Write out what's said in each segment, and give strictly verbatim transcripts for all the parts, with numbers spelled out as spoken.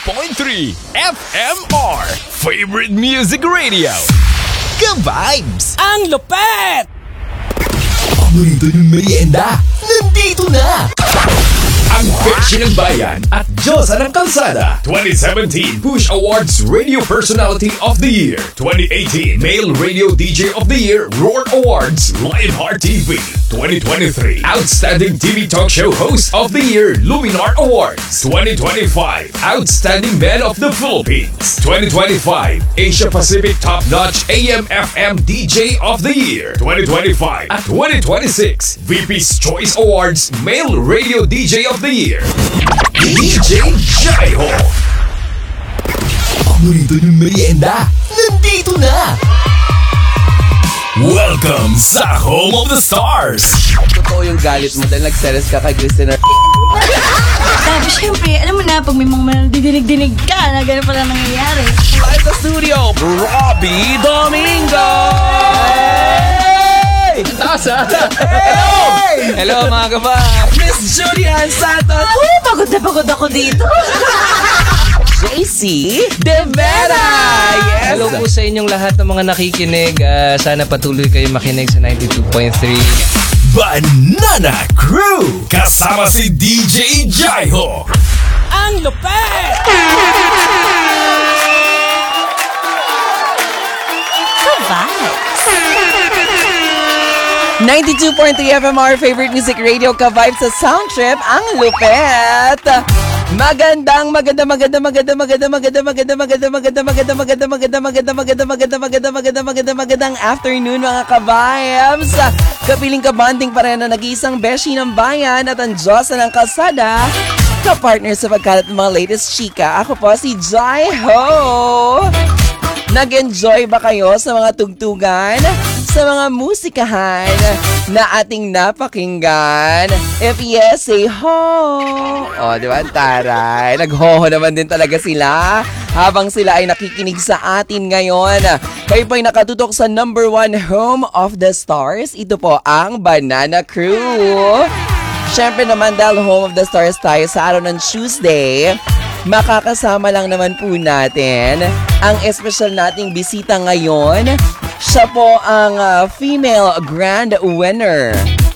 point three F M R Favorite Music Radio. Ka-vibes! Ang lupet! Paborito yung merienda, nandito na! Ang Peche ng Bayan at Diyosa ng Kalsada. twenty seventeen Push Awards Radio Personality of the Year. twenty eighteen Male Radio D J of the Year Roar Awards Lionheart T V. twenty twenty-three Outstanding T V Talk Show Host of the Year Luminar Awards. twenty twenty-five Outstanding Man of the Philippines. twenty twenty-five Asia Pacific Top Notch A M F M D J of the Year. twenty twenty-five at twenty twenty-six V P's Choice Awards Male Radio D J of the Year. D J Jaiho. Paborito yung merienda, nandito na! Welcome sa Home of the Stars! Totoo yung galit mo dahil nagseres ka kay Christina. Tapos syempre, alam mo na, pag may mga didinig-dinig ka, na gano'n pala nangyayari. Live sa studio, Robbie Domingo! Hey! Tasa! Hey! Hello mga kabay! Miss Julian Santos! Uy, pagod na pagod ako dito. J C De Vera! Yes! Hello po sa inyong lahat ng mga nakikinig. Uh, sana patuloy kayo makinig sa ninety-two point three. Banana Crew! Kasama si D J Jaiho! Ang lupet! Ka-vibes! ninety-two point three F M R Favorite Music Radio, ka-vibes sa Sound Trip, ang lupet! Magandang, maganda, maganda, maganda, maganda, maganda, maganda, maganda, maganda, maganda, maganda, maganda, maganda, maganda, maganda, maganda, maganda, maganda, magandang afternoon mga ka-vibes! Kapiling kabanding pa rin na nag-iisang beshi ng bayan at ang Diyosa ng Kalsada, ka-partner sa pagkalat ng mga latest chika. Ako po si Jaiho! Nag-enjoy ba kayo sa mga tugtugan? Sa mga musikahan na ating napakinggan? If yes, say ho! O, di ba, taray? Nag-ho naman din talaga sila habang sila ay nakikinig sa atin ngayon. Kayo po'y nakatutok sa number one Home of the Stars. Ito po ang Banana Crew. Siyempre naman dahil Home of the Stars tayo sa araw ng Tuesday, makakasama lang naman po natin ang espesyal nating bisita ngayon. Siya po ang uh, female grand winner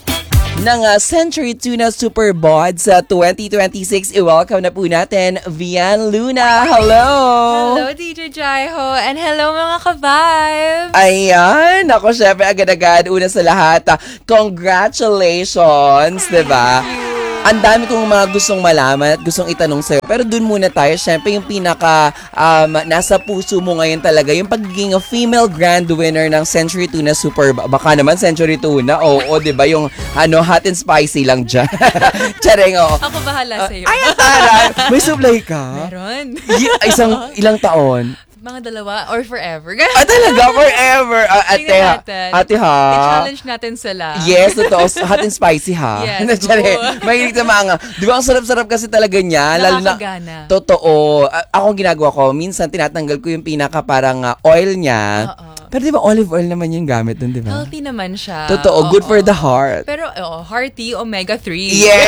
ng uh, Century Tuna Super Bod sa twenty twenty-six. I-welcome na po natin Vian Luna. Hello! Hello, D J Jaiho. And hello, mga ka-vibes. Ayan! Ako, syempre, agad-agad. Una sa lahat, uh, congratulations! Diba? Ang dami kong mga gustong malaman at gustong itanong sa'yo. Pero dun muna tayo. Siyempre, yung pinaka um, nasa puso mo ngayon talaga, yung pagiging female grand winner ng Century Tuna Super. Baka naman Century Tuna. Oo, di ba? Yung ano, hot and spicy lang dyan. Tsareng, oo. Ako bahala sa'yo. Ay, taray! May supply ka? Meron. Y- isang ilang taon? Mga dalawa or forever. Ah, talaga? Forever? Uh, ate, Tingnan ha? natin. Ate, ha? I-challenge natin sila. Yes, totoo. Hot and spicy, ha? Yes, Tsare, oo. mahilig na mga. Di ba ang sarap-sarap kasi talaga niya? Lalo na, Nakakagana. totoo. A- ako ginagawa ko, minsan tinatanggal ko yung pinaka parang uh, oil niya. Oo. Pero di ba olive oil naman yung gamit dun, di ba? Healthy naman siya. Totoo. Good Oo. for the heart. Pero, oh, hearty, omega three.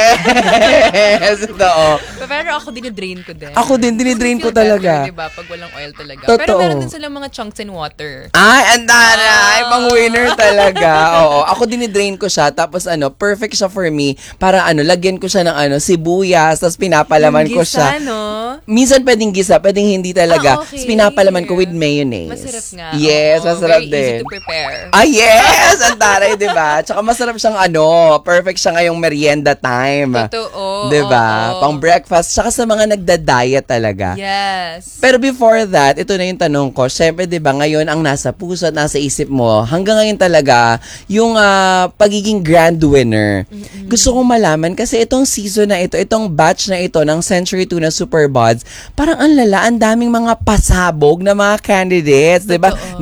Yes! Totoo. Pero ako, dinidrain ko din. Ako din, dinidrain ko Feel better, talaga. diba? Pag walang oil talaga. Totoo. Pero meron din silang mga chunks in water. Ay, andara! Ay, Oh. pang winner talaga. Oo. Ako dinidrain ko siya. Tapos ano, perfect siya for me. Para ano, lagyan ko siya ng ano, sibuyas. Tapos pinapalaman ko Gisa, siya. no? Minsan pwedeng gisa, pwedeng hindi talaga. Ah, okay. Tapos pinapalaman ko with mayonnaise. Masarap nga. Yes, Oo, masarap very din. easy to prepare. Ah, yes! Ang taray, di ba? Tsaka masarap siyang ano, perfect siya ngayong merienda time. Totoo. Di ba? Oo. Pang breakfast. Tsaka sa mga nagda-diet talaga. Yes. Pero before that, ito na yung tanong ko. Siyempre, di ba, ngayon ang nasa puso at nasa isip mo, hanggang ngayon talaga, yung uh, pagiging grand winner. Mm-hmm. Gusto kong malaman kasi itong season na ito, itong batch na ito ng Century Tuna Super Bods, parang ang lala, ang daming mga pasabog na mga candidates, di ba? Nag-audi-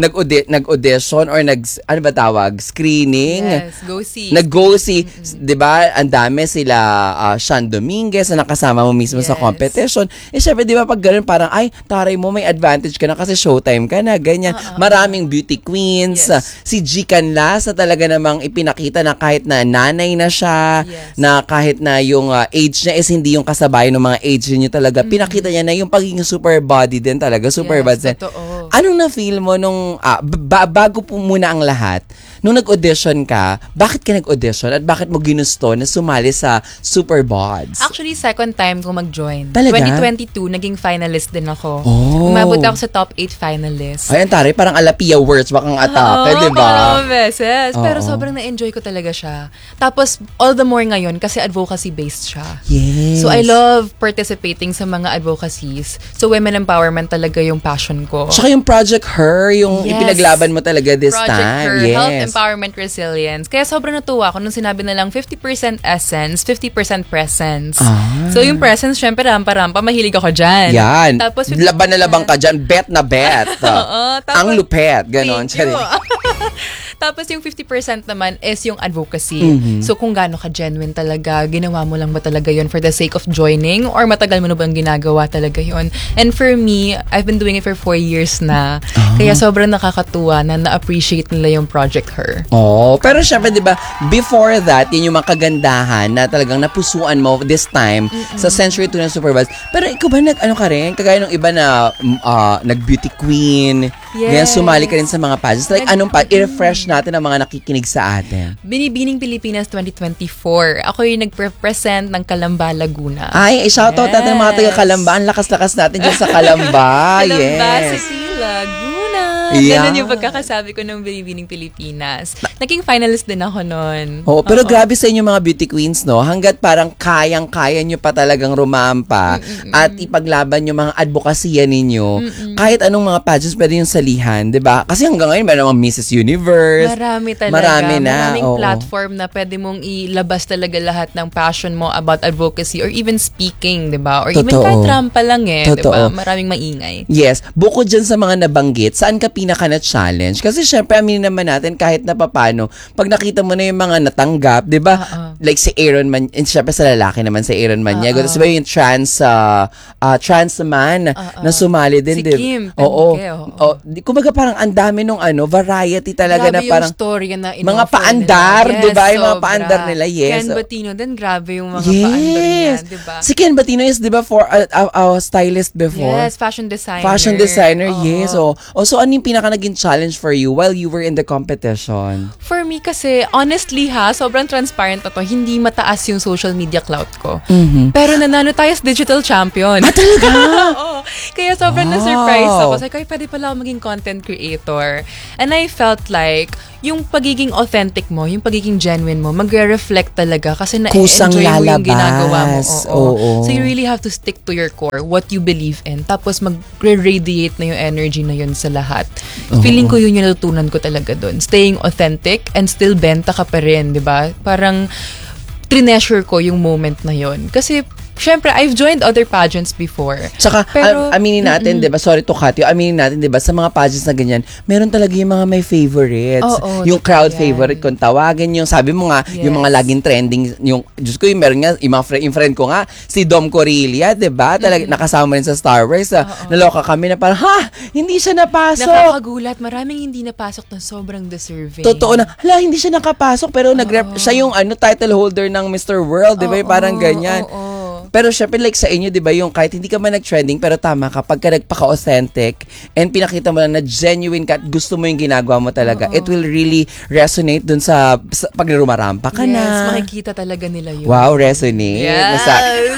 nag-audition or nag, ano ba tawag? Screening? Yes, go see. Nag-go see, di ba, ang dami sila, uh, Sean Dominguez na nakasama mo mismo sa Yes. competition. Eh, syempre, di ba, pag ganun, parang, ay, taray mo, may advantage ka na kasi showtime ka na, ganyan. Maraming beauty queens. Yes. Uh, si G. Canlas na talaga namang ipinakita na kahit na nanay na siya, Yes. na kahit na yung uh, age niya is hindi yung kasabay ng mga age niya talaga. Pinakita niya na yung pagiging super body din talaga, super Yes, body din. totoo. Anong na-feel mo nung, ah, ba- bago po muna ang lahat, nung nag-audition ka, bakit ka nag-audition at bakit mo ginusto na sumali sa Super Bods? Actually, second time ko mag-join. Talaga? twenty twenty-two, naging finalist din ako. Oh. Umabot ako sa top eight finalists. Ay, ang taray, parang Alapia words, bakang atake, Oo, di ba? karamang beses. Pero Oo. sobrang na-enjoy ko talaga siya. Tapos, all the more ngayon, kasi advocacy-based siya. Yes. So, I love participating sa mga advocacies. So, women empowerment talaga yung passion ko. Tsaka yung Project Her, yung Yes. ipinaglaban mo talaga this Project time. Her, Yes. Health Empowerment Resilience. Kaya sobrang natuwa ako nung sinabi na lang fifty percent essence, fifty percent presence. Ah. So, yung presence, syempre, rampa-rampa, mahilig ako dyan. Yan. Tapos, fifty laban na laban ka dyan. Bet na bet. Oo, tapos- Ang lupet. Ganon. Thank you. Charing. Tapos yung fifty percent naman is yung advocacy. Mm-hmm. So kung gaano ka genuine talaga, ginawa mo lang ba talaga yun for the sake of joining or matagal mo na bang ginagawa talaga yun? And for me, I've been doing it for four years na. Ah. Kaya sobrang nakakatuwa na na-appreciate nila yung Project Her. Oh, pero syempre 'di ba, before that, yun yung mga kagandahan na talagang napusuan mo this time sa Century two ng Superbuzz. Pero ikaw ba nag ano ka rin? Kagaya ng iba na mm, ah, nag-beauty queen, ganyan, Yes. sumali ka rin sa mga pageants. Like Nag- anong pa i-refresh natin ang mga nakikinig sa atin. Binibining Pilipinas twenty twenty-four. Ako yung nagpre-present ng Kalamba, Laguna. Ay, shoutout natin mga taga Kalamba. Ang lakas-lakas natin dyan sa Kalamba. Kalamba, Yes. City, Laguna. Yeah. Ganun yung pagkakasabi ko ng Binibining Pilipinas. Naging finalist din ako noon. Oh, pero Oo. grabe sa inyo mga beauty queens, no? Hanggat parang kayang-kaya nyo pa talagang rumampa at ipaglaban yung mga advokasya ninyo, kahit anong mga pageants pwede yung salihan, di ba? Kasi hanggang ngayon, meron mga Missus Universe. Marami talaga. Marami na. Maraming oo. platform na pwede mong ilabas talaga lahat ng passion mo about advocacy or even speaking, di ba? Or even Totoo. kahit rampa lang eh, di ba? Totoo. Maraming maingay. Yes. Bukod dyan sa mga nabanggit, saan ka pinaka na-challenge? Kasi syempre, aminin naman natin, kahit na papano, pag nakita mo na yung mga natanggap, di ba? Oo. Like si Aaron Man, and syempre sa lalaki naman, si Aaron Maniego. Oo. Tapos ba yung trans, uh, uh, trans man na sumali din, Si di ba? Kim Oo. Tanike, oo. Oh, di- kumbaga parang ang dami nung ano, variety talaga Grabe na parang, yung story na mga in-offer paandar, nila. di ba? Yung mga sobra. paandar nila, yes. Ken Batino din, grabe yung mga paandar niya, yes. di ba? Si Ken Batino is, di ba, for a, a, a stylist before? Yes, fashion designer. Fashion designer, Oo. yes. Oh. Oh, so ano yung pinaka naging challenge for you while you were in the competition? For me kasi, honestly ha, sobrang transparent na to. Hindi mataas yung social media clout ko. Pero nanalo tayo as digital champion. Ah, talaga? Oo. Kaya sobrang Wow. na-surprise ako. Sabi ko, "Ay, pwede pala ako maging content creator." And I felt like, yung pagiging authentic mo, yung pagiging genuine mo, magre-reflect talaga kasi Kusang na-enjoy mo yung lalabas. ginagawa mo. Oo. Oo. So you really have to stick to your core, what you believe in. Tapos mag-radiate na yung energy na yun sa lahat. Feeling ko yun yung natutunan ko talaga dun. Staying authentic and still benta ka pa rin, di ba? Parang treasure ko yung moment na yun. Kasi, syempre, I've joined other pageants before. Tsaka, Pero, am- aminin natin, di ba, sorry to cut you, aminin natin, di ba, sa mga pageants na ganyan, meron talaga yung mga may favorites. Oo, yung totoo crowd yan. favorite kung tawagin, yung sabi mo nga, yung Yes. mga laging trending, yung, Diyos ko, yung meron nga, yung, mga friend, yung friend ko nga, si Dom Corilla, di ba, talaga, nakasama rin sa Star Wars, ah, naloka kami na parang, ha, hindi siya napasok. nakakagulat. Maraming hindi napasok na sobrang deserving. Totoo na, hala, hindi siya nakapasok, pero nag siya yung ano, title holder ng Mister World, di ba, yung parang ganyan. Oo. Pero syempre, like sa inyo, di ba, yung kahit hindi ka man nag-trending, pero tama ka, pagka nagpaka-authentic, and pinakita mo lang na genuine ka at gusto mo yung ginagawa mo talaga, it will really resonate dun sa, sa pag rumarampa ka Yes, na. makikita talaga nila yun. Wow, resonate. Yes. Nasa,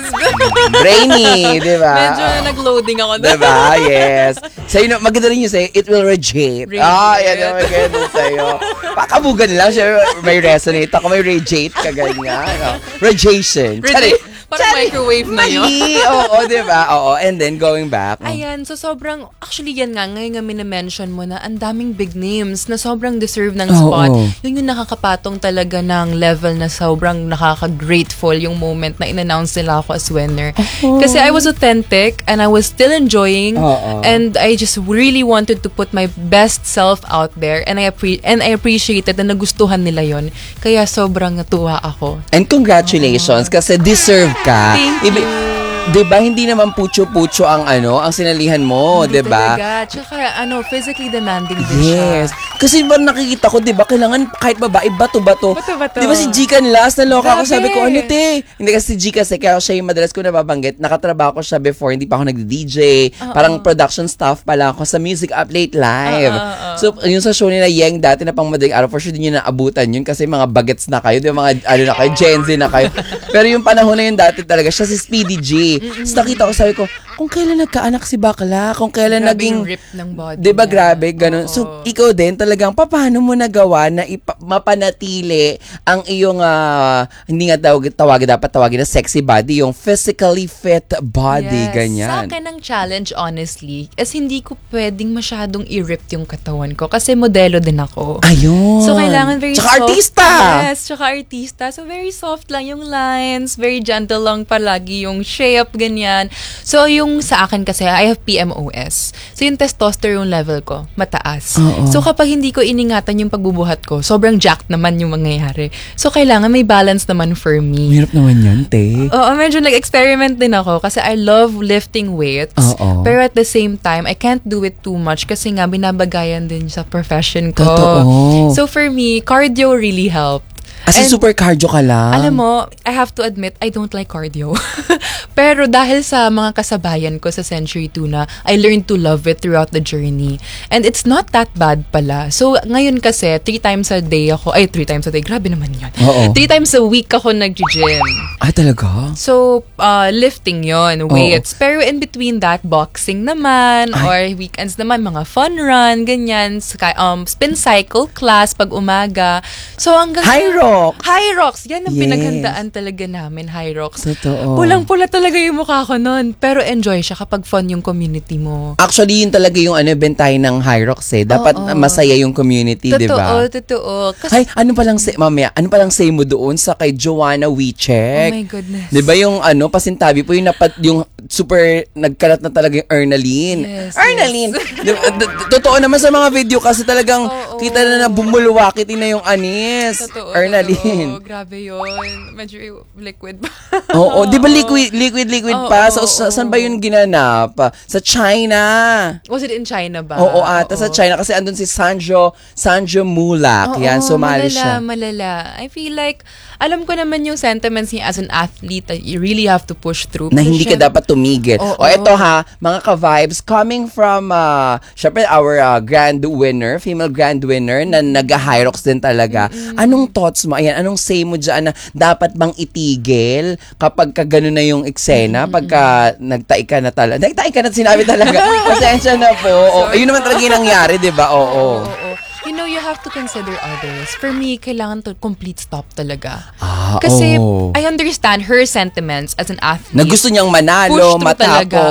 brainy, di ba? Medyo nag-loading ako doon. Diba? Yes. Sa'yo, na- maganda rin yung sa'yo, it will radiate. Radiate. Ah, yan ang maganda sa'yo. Pakabugan lang siya, may resonate ako, may radiate ka ganyan. No? Radiation. Radi- Sorry. Parang microwave na yun. Mali. Oo, di ba? Oo. And then, going back. Ayan, so sobrang, actually yan nga, ngayon nga minamention mo na ang daming big names na sobrang deserve ng Oo, spot. oo. Yun yung nakakapatong talaga ng level na sobrang nakaka-grateful yung moment na in-announce nila ako as winner. Kasi I was authentic and I was still enjoying Oo. and I just really wanted to put my best self out there and I appre- and I appreciated na nagustuhan nila yon. Kaya sobrang natuwa ako. And congratulations kasi deserve ka. Thank Ibi- you. 'Di ba hindi naman pucho-pucho ang ano, ang sinalihan mo, 'di Hindi ba? talaga. Tsaka ano, physically demanding din Yes. siya. Kasi ba nakikita ko, 'di ba, kailangan kahit babae bato-bato. Bato-bato. 'Di ba si Gikan last naloka ako, Grabe. sabi ko, ano te? Hindi kasi si G kasi kaya siya yung madalas ko nababanggit. Nakatrabaho ko siya before, hindi pa ako nagdi-D J. Parang production staff pa lang ako sa Music Up Late Live. So, yung sa show nila Yeng dati na pang madaling araw, for sure din yun naabutan yun kasi mga bagets na kayo, 'di ba, mga ano na kayo, Gen Z na kayo. Pero yung panahon na yun dati talaga, siya si Speedy G. So, nakita ko, sabi ko, kung kailan nagkaanak si Bakla, kung kailan Grabe naging, yung rip ng body 'di ba, niya. grabe, ganun. Oo. So, ikaw din talagang, paano mo nagawa na ipa- mapanatili ang iyong, ah, hindi nga tawag, tawagin, dapat tawagin na sexy body, yung physically fit body, Yes. Sa ganyan. akin ang challenge, honestly, is hindi ko pwedeng masyadong i-rip yung katawan ko kasi modelo din ako. Ayun. So, kailangan very Tsaka soft. artista. Yes, tsaka artista. So, very soft lang yung lines, very gentle lang palagi yung shape, ganyan. So, yung sa akin kasi, I have P M O S. So, yung testosterone level ko, mataas. Oo. So, kapag hindi ko iningatan yung pagbubuhat ko, sobrang jacked naman yung mangyayari. So, kailangan may balance naman for me. Hirap naman yan, te. Oo, medyo nag-experiment din ako kasi I love lifting weights. Oo. Pero at the same time, I can't do it too much kasi nga binabagayan din sa profession ko. Totoo. So for me, cardio really helped. As in, And super cardio ka lang. alam mo, I have to admit, I don't like cardio. Pero dahil sa mga kasabayan ko sa Century Tuna, I learned to love it throughout the journey. And it's not that bad pala. So, ngayon kasi, three times a day ako, ay, three times a day, grabe naman yun. Oo. Three times a week ako nag-gym. Ah, talaga? So, uh, lifting yon, weights. Pero in between that, boxing naman, or weekends naman, mga fun run, ganyan, sky, um, spin cycle class pag umaga. So, hanggang... High rock. High rocks. Yan ang Yes. pinaghandaan talaga namin, high rocks. Totoo. Pulang-pula talaga yung mukha ko nun. Pero enjoy siya kapag fun yung community mo. Actually, yun talaga yung ano, bentahe ng High Rocks eh. Dapat Oo. masaya yung community, di ba? Totoo, totoo. Kasi, Ay, ano palang say, mamaya, ano palang say mo doon sa kay Joanna Oh Wiechek? my goodness. Di ba yung ano, pasintabi po yung napat, yung super nagkalat na talaga yung Ernaline. Yes, Ernaline! Di ba, d- d- Totoo naman sa mga video kasi talagang Oo. kita na na bumulwakit na yung anis. totoo, Ernaline. totoo. Grabe yun. Medyo liquid ba? Oo, di ba liquid, liquid, liquid Oo, pa? So, oo, sa, saan oo. ba yun ginanap? Sa China. Was it in China ba? Oo, ata sa Oo. China kasi andun si Sanjo, Sanjo Mulak. Yan, Oo, sumali malala, siya. malala. I feel like, alam ko naman yung sentiments niya as an athlete that you really have to push through. Na Pero hindi ka syem- dapat tumigil. Oo. O eto ha, mga ka-vibes, coming from, uh, syempre, our uh, grand winner, female grand winner, na nag-Hyrox din talaga. Anong thoughts mo? Ayan, anong say mo dyan na dapat bang itigil kapag ka gano'n na yung eksena, pagka nagtaik ka na talaga. Nagtaik ka na sinabi talaga. Pasensya na po. O, ayun naman talaga yung nangyari, di ba? Oo. Oo. You know, you have to consider others. For me, kailangan to complete stop talaga. Ah, Kasi oo. I understand her sentiments as an athlete. Na gusto niyang manalo, Push through matapos. talaga.